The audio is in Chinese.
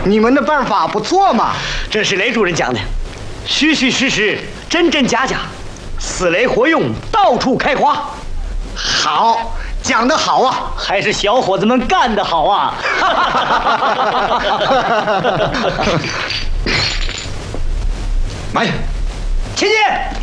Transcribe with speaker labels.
Speaker 1: 你们的办法不错嘛。
Speaker 2: 这是雷主任讲的，虚虚实实，真真假假，死雷活用，到处开花。
Speaker 1: 好，讲得好啊！
Speaker 2: 还是小伙子们干得好啊！
Speaker 3: 慢，
Speaker 2: 前进！